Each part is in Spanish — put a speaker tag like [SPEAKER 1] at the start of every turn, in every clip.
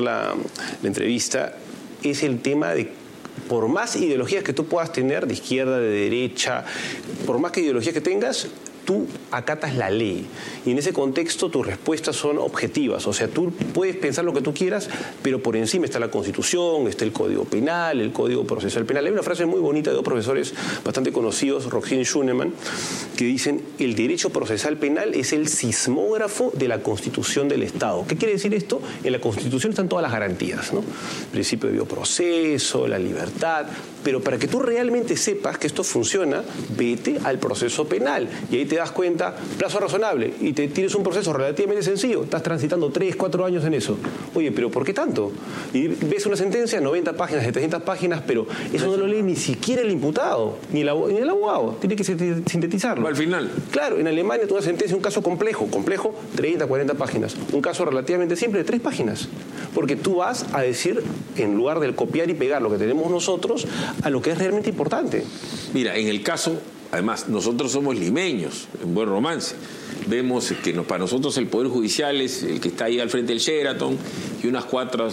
[SPEAKER 1] la entrevista, es el tema de, por más ideologías que tú puedas tener, de izquierda, de derecha, por más que ideologías que tengas, tú acatas la ley. Y en ese contexto tus respuestas son objetivas. O sea, tú puedes pensar lo que tú quieras, pero por encima está la Constitución, está el Código Penal, el Código Procesal Penal. Hay una frase muy bonita de dos profesores bastante conocidos, Roxin y Schunemann, que dicen: el derecho procesal penal es el sismógrafo de la Constitución del Estado. ¿Qué quiere decir esto? En la Constitución están todas las garantías, ¿no? El principio de debido proceso, la libertad. Pero para que tú realmente sepas que esto funciona, vete al proceso penal. Y ahí te das cuenta, plazo razonable, y tienes un proceso relativamente sencillo. Estás transitando 3, 4 años en eso. Oye, ¿pero por qué tanto? Y ves una sentencia, 90 páginas, 700 páginas, pero eso no lo lee ni siquiera el imputado, ni el abogado. Tiene que sintetizarlo.
[SPEAKER 2] Al final.
[SPEAKER 1] Claro, en Alemania tú una sentencia, un caso complejo, 30, 40 páginas. Un caso relativamente simple, 3 páginas. Porque tú vas a decir, en lugar del copiar y pegar lo que tenemos nosotros, a lo que es realmente importante.
[SPEAKER 2] Mira, en el caso, además, nosotros somos limeños, en Buen Romance. Vemos que para nosotros el Poder Judicial es el que está ahí al frente del Sheraton y unas 4,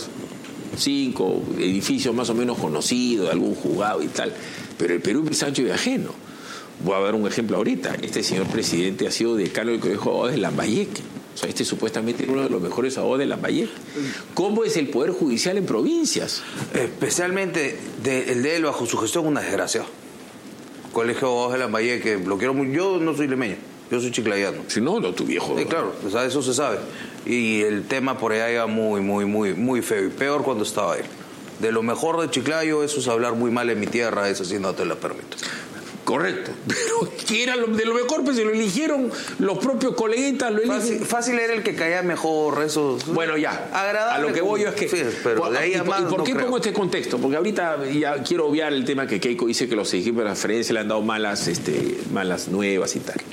[SPEAKER 2] 5 edificios más o menos conocidos, algún juzgado y tal. Pero el Perú es ancho y ajeno. Voy a dar un ejemplo ahorita. Este señor presidente ha sido decano del Colegio de Abogados de Lambayeque. O sea, supuestamente es uno de los mejores abogados de Lambayeque. ¿Cómo es el Poder Judicial en provincias?
[SPEAKER 3] Especialmente el de él bajo su gestión, una desgracia. Colegio de Abogados de Lambayeque, lo quiero muy. Yo no soy limeño, yo soy chiclayano.
[SPEAKER 2] Si no, tu viejo.
[SPEAKER 3] Claro, o sea, eso se sabe. Y el tema por allá iba muy feo. Y peor cuando estaba él. De lo mejor de Chiclayo, eso es hablar muy mal en mi tierra, eso sí no te lo permito.
[SPEAKER 2] Correcto, pero que era de lo mejor, pues se lo eligieron los propios coleguitas.
[SPEAKER 3] Fácil era el que caía mejor, eso.
[SPEAKER 2] Bueno, ya,
[SPEAKER 3] agradable.
[SPEAKER 2] A lo que voy yo es que...
[SPEAKER 3] Sí, pero de ahí
[SPEAKER 2] ¿Y por qué pongo este contexto? Porque ahorita ya quiero obviar el tema que Keiko dice que los equipos de transferencia le han dado malas nuevas y tal.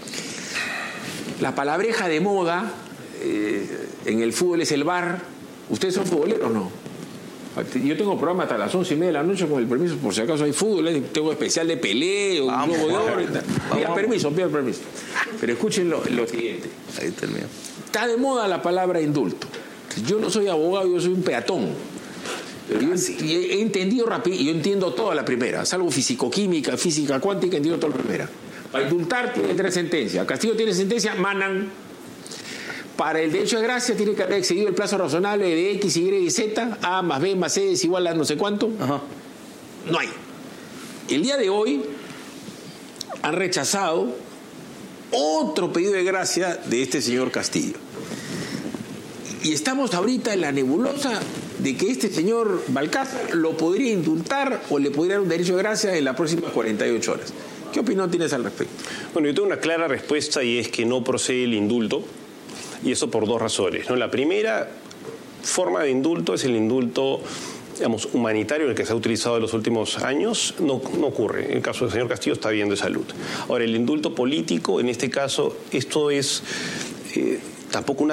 [SPEAKER 2] La palabreja de moda en el fútbol es el VAR. ¿Ustedes son futboleros o no? Yo tengo programa hasta las 11:30 de la noche, con el permiso, por si acaso hay fútbol, tengo especial de Pelé, un Globo de Oro y tal. Pida permiso. Pero escuchen lo siguiente.
[SPEAKER 3] Ahí termina.
[SPEAKER 2] Está de moda la palabra indulto. Yo no soy abogado, yo soy un peatón. Pero yo he entendido rápido, y yo entiendo toda la primera, salvo física cuántica, entiendo toda la primera. Para indultar tiene 3 sentencias. Castillo tiene sentencia, manan. Para el derecho de gracia tiene que haber excedido el plazo razonable de X, Y y Z, A más B más C es igual a no sé cuánto.
[SPEAKER 3] Ajá.
[SPEAKER 2] No hay. El día de hoy han rechazado otro pedido de gracia de este señor Castillo. Y estamos ahorita en la nebulosa de que este señor Balcázar lo podría indultar o le podría dar un derecho de gracia en las próximas 48 horas. ¿Qué opinión tienes al respecto?
[SPEAKER 1] Bueno, yo tengo una clara respuesta, y es que no procede el indulto. Y eso por 2 razones, ¿no? La primera forma de indulto es el indulto, digamos, humanitario, el que se ha utilizado en los últimos años. No ocurre. En el caso del señor Castillo está bien de salud. Ahora, el indulto político, en este caso, esto es tampoco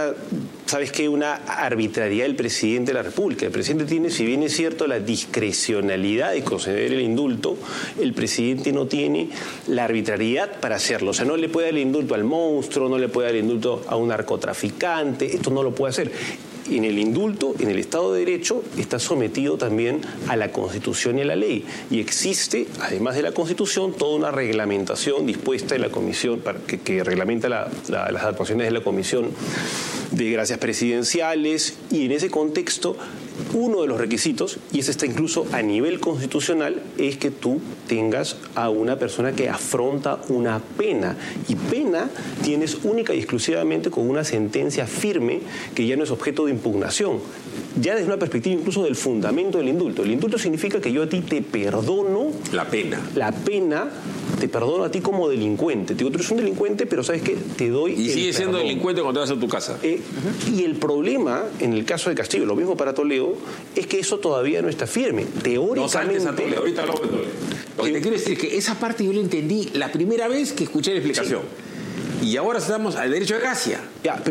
[SPEAKER 1] una arbitrariedad del presidente de la República. El presidente tiene, si bien es cierto, la discrecionalidad de conceder el indulto, el presidente no tiene la arbitrariedad para hacerlo. O sea, no le puede dar el indulto al monstruo, no le puede dar el indulto a un narcotraficante, esto no lo puede hacer. En el indulto, en el Estado de Derecho, está sometido también a la Constitución y a la ley. Y existe, además de la Constitución, toda una reglamentación dispuesta en la Comisión que reglamenta las actuaciones de la Comisión de Gracias Presidenciales. Y en ese contexto, uno de los requisitos, y ese está incluso a nivel constitucional, es que tú tengas a una persona que afronta una pena. Y pena tienes única y exclusivamente con una sentencia firme que ya no es objeto de impugnación. Ya desde una perspectiva incluso del fundamento del indulto. El indulto significa que yo a ti te perdono
[SPEAKER 2] la pena.
[SPEAKER 1] La pena te perdono a ti como delincuente. Te digo, tú eres un delincuente, pero ¿sabes qué? Te doy
[SPEAKER 2] y sigues siendo delincuente cuando te vas a tu casa.
[SPEAKER 1] Y el problema, en el caso de Castillo, lo mismo para Toledo, es que eso todavía no está firme. Teóricamente...
[SPEAKER 2] No, Toledo, ahorita hablamos de Toledo. Lo que te quiero decir es que esa parte yo la entendí la primera vez que escuché la explicación. Sí. Y ahora estamos al derecho de gracia.
[SPEAKER 1] Ya,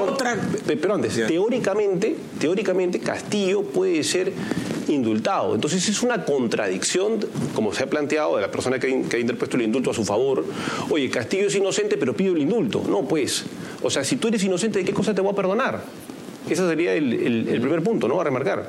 [SPEAKER 1] pero antes, ya. Teóricamente Castillo puede ser indultado. Entonces es una contradicción, como se ha planteado, de la persona que ha interpuesto el indulto a su favor. Oye, Castillo es inocente, pero pido el indulto. No, pues. O sea, si tú eres inocente, ¿de qué cosa te voy a perdonar? Ese sería el primer punto, ¿no? A remarcar.